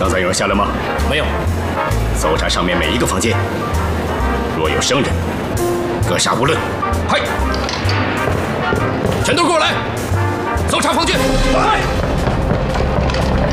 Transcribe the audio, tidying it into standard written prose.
刚才有人下来吗？ 没有。 搜查上面每一个房间，若有生人，格杀勿论。 嗨，全都给我来！搜查房间。嗨。